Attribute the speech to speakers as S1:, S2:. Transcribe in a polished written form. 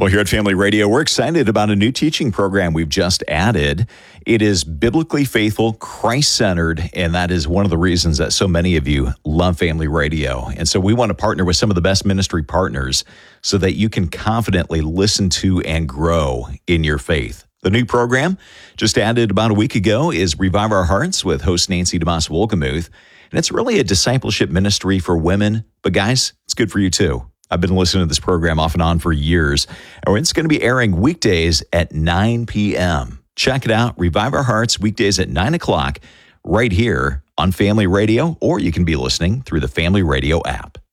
S1: Well, here at Family Radio, we're excited about a new teaching program we've just added. It is biblically faithful, Christ-centered, and that is one of the reasons that so many of you love Family Radio. And so we want to partner with some of the best ministry partners so that you can confidently listen to and grow in your faith. The new program, just added about a week ago, is Revive Our Hearts with host Nancy DeMoss Wolgemuth. And it's really a discipleship ministry for women, but guys, it's good for you too. I've been listening to this program off and on for years, and it's going to be airing weekdays at 9 p.m. Check it out, Revive Our Hearts, weekdays at 9 o'clock, right here on Family Radio, or you can be listening through the Family Radio app.